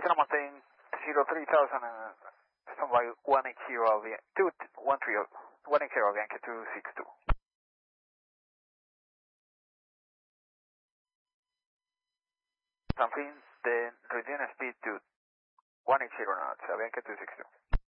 Cessna Mountain 03,000 and standby 180 Bianca 262. Something, then reduce speed to 180 knots, Bianca 262.